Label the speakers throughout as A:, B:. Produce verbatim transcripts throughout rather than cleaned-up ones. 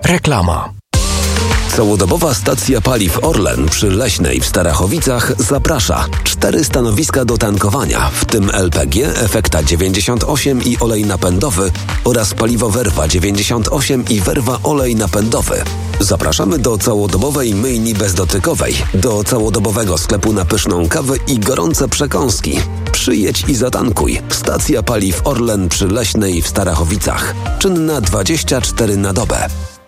A: Reklama.
B: Całodobowa stacja paliw Orlen przy Leśnej w Starachowicach zaprasza. Cztery stanowiska do tankowania, w tym L P G, Efekta dziewięćdziesiąt osiem i olej napędowy oraz paliwo Werwa dziewięćdziesiąt osiem i Werwa olej napędowy. Zapraszamy do całodobowej myjni bezdotykowej, do całodobowego sklepu na pyszną kawę i gorące przekąski. Przyjedź i zatankuj. Stacja paliw Orlen przy Leśnej w Starachowicach. Czynna dwadzieścia cztery na dobę.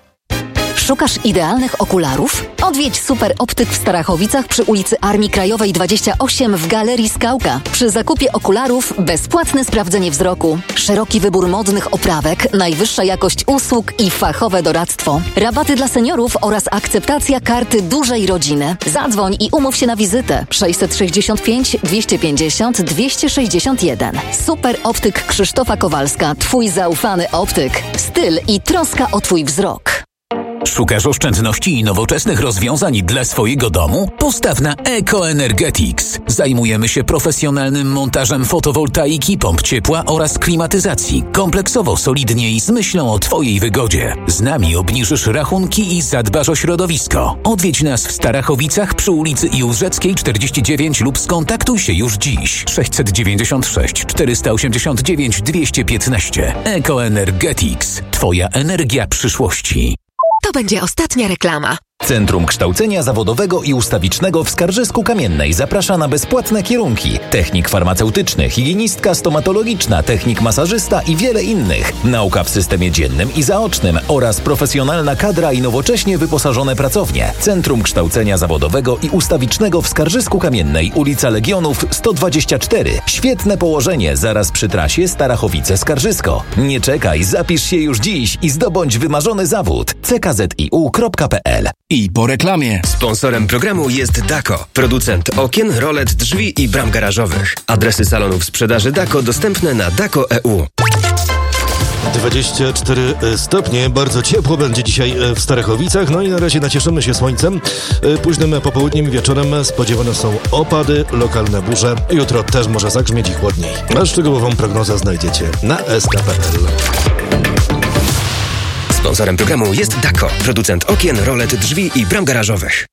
C: Szukasz idealnych okularów? Odwiedź Super Optyk w Starachowicach przy ulicy Armii Krajowej dwadzieścia osiem w Galerii Skałka. Przy zakupie okularów bezpłatne sprawdzenie wzroku. Szeroki wybór modnych oprawek, najwyższa jakość usług i fachowe doradztwo. Rabaty dla seniorów oraz akceptacja karty dużej rodziny. Zadzwoń i umów się na wizytę. sześćset sześćdziesiąt pięć dwieście pięćdziesiąt dwieście sześćdziesiąt jeden. Super Optyk Krzysztofa Kowalska. Twój zaufany optyk. Styl i troska o Twój wzrok.
A: Szukasz oszczędności i nowoczesnych rozwiązań dla swojego domu? Postaw na EcoEnergetics. Zajmujemy się profesjonalnym montażem fotowoltaiki, pomp ciepła oraz klimatyzacji. Kompleksowo, solidnie i z myślą o Twojej wygodzie. Z nami obniżysz rachunki i zadbasz o środowisko. Odwiedź nas w Starachowicach przy ulicy Józefskiej czterdzieści dziewięć lub skontaktuj się już dziś. sześćset dziewięćdziesiąt sześć czterysta osiemdziesiąt dziewięć dwieście piętnaście. EcoEnergetics. Twoja energia przyszłości.
D: To będzie ostatnia reklama.
E: Centrum Kształcenia Zawodowego i Ustawicznego w Skarżysku-Kamiennej zaprasza na bezpłatne kierunki. Technik farmaceutyczny, higienistka stomatologiczna, technik masażysta i wiele innych. Nauka w systemie dziennym i zaocznym oraz profesjonalna kadra i nowocześnie wyposażone pracownie. Centrum Kształcenia Zawodowego i Ustawicznego w Skarżysku-Kamiennej, ulica Legionów sto dwadzieścia cztery. Świetne położenie zaraz przy trasie Starachowice-Skarżysko. Nie czekaj, zapisz się już dziś i zdobądź wymarzony zawód. c k z i u kropka p l.
A: I po reklamie.
F: Sponsorem programu jest Dako, producent okien, rolet, drzwi i bram garażowych. Adresy salonów sprzedaży Dako dostępne na dako kropka e u.
G: dwadzieścia cztery stopnie, bardzo ciepło będzie dzisiaj w Starachowicach, no i na razie nacieszymy się słońcem. Późnym popołudniem i wieczorem spodziewane są opady, lokalne burze. Jutro też może zagrzmieć i chłodniej. A szczegółową prognozę znajdziecie na s k kropka p l.
F: Sponsorem programu jest Dako, producent okien, rolet, drzwi i bram garażowych.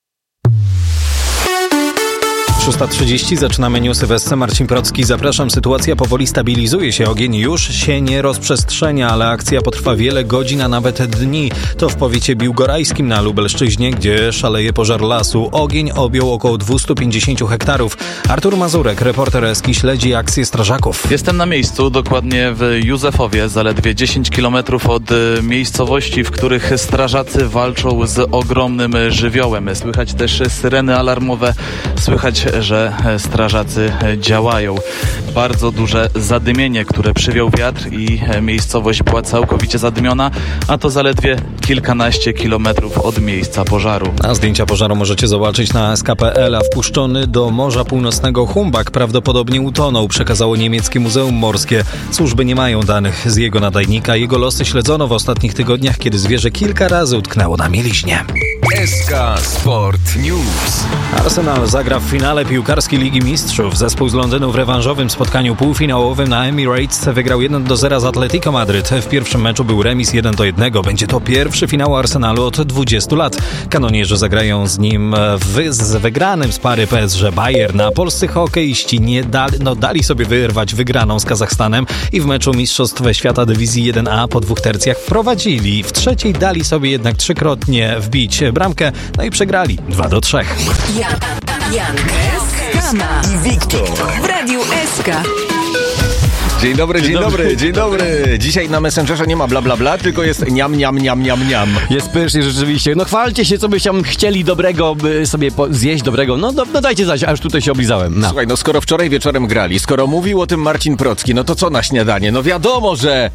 H: szósta trzydzieści, zaczynamy newsy w S C. Marcin Procki, zapraszam. Sytuacja powoli stabilizuje się. Ogień już się nie rozprzestrzenia, ale akcja potrwa wiele godzin, a nawet dni. To w powiecie biłgorajskim na Lubelszczyźnie, gdzie szaleje pożar lasu. Ogień objął około dwieście pięćdziesiąt hektarów. Artur Mazurek, reporter Eski, śledzi akcję strażaków.
I: Jestem na miejscu, dokładnie w Józefowie, zaledwie dziesięć kilometrów od miejscowości, w których strażacy walczą z ogromnym żywiołem. Słychać też syreny alarmowe, słychać, że strażacy działają. Bardzo duże zadymienie, które przywiał wiatr i miejscowość była całkowicie zadymiona, a to zaledwie kilkanaście kilometrów od miejsca pożaru.
H: A zdjęcia pożaru możecie zobaczyć na s k kropka p l, a wpuszczony do Morza Północnego Humbak prawdopodobnie utonął, przekazało niemieckie Muzeum Morskie. Służby nie mają danych z jego nadajnika. Jego losy śledzono w ostatnich tygodniach, kiedy zwierzę kilka razy utknęło na mieliźnie.
A: S K Sport News.
H: Arsenal zagra w finale piłkarskiej Ligi Mistrzów. Zespół z Londynu w rewanżowym spotkaniu półfinałowym na Emirates wygrał jeden do zera z Atletico Madryt. W pierwszym meczu był remis jeden do jednego. Będzie to pierwszy finał Arsenalu od dwudziestu lat. Kanonierzy zagrają z nim w, z wygranym z pary P S G Bayern. A polscy hokeiści nie dali, no, dali sobie wyrwać wygraną z Kazachstanem i w meczu Mistrzostw Świata Dywizji jeden A po dwóch tercjach prowadzili. W trzeciej dali sobie jednak trzykrotnie wbić bramkę, no i przegrali dwa do trzech.
D: Jan, Jan, Kama
A: I Wiktor
D: w Radiu S K.
J: Dzień dobry, dzień dobry, dzień dobry. Dzisiaj na Messengerze nie ma bla bla bla, tylko jest niam, niam, niam, niam, niam.
K: Jest pysznie rzeczywiście. No chwalcie się, co byście chcieli dobrego by sobie po- zjeść dobrego. No, no, no dajcie znać, aż tutaj się oblizałem. No.
J: Słuchaj, no skoro wczoraj wieczorem grali, skoro mówił o tym Marcin Procki, no to co na śniadanie? No wiadomo, że...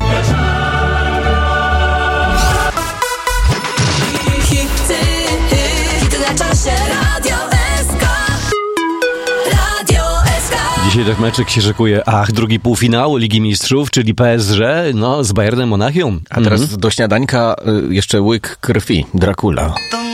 K: Dzisiaj tak meczek się szykuje. Ach, drugi półfinał Ligi Mistrzów, czyli P S G, no z Bayernem Monachium.
J: A teraz
K: mhm.
J: do śniadańka y, jeszcze łyk krwi, Dracula.